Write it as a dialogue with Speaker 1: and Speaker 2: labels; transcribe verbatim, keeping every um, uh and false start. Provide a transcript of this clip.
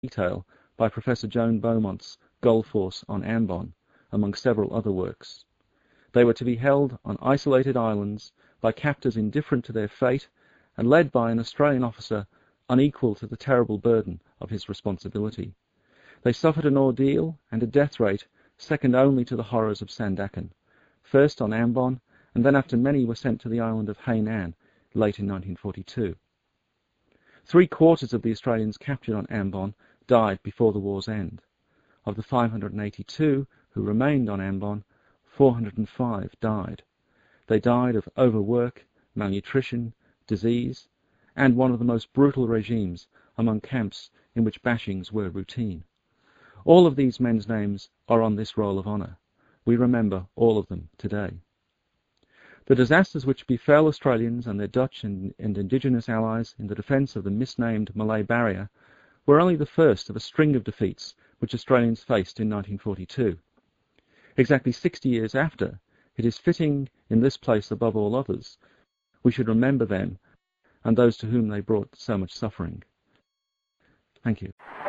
Speaker 1: detail by Professor Joan Beaumont's Gold Force on Ambon, among several other works. They were to be held on isolated islands by captors indifferent to their fate and led by an Australian officer unequal to the terrible burden of his responsibility. They suffered an ordeal and a death rate second only to the horrors of Sandakan, first on Ambon, and then after many were sent to the island of Hainan late in nineteen forty-two. Three quarters of the Australians captured on Ambon died before the war's end. Of the five hundred eighty-two who remained on Ambon, four hundred five died. They died of overwork, malnutrition, disease, and one of the most brutal regimes among camps in which bashings were routine. All of these men's names are on this roll of honour. We remember all of them today. The disasters which befell Australians and their Dutch and, and Indigenous allies in the defence of the misnamed Malay Barrier were only the first of a string of defeats which Australians faced in nineteen forty-two. Exactly sixty years after, it is fitting in this place above all others, we should remember them and those to whom they brought so much suffering. Thank you.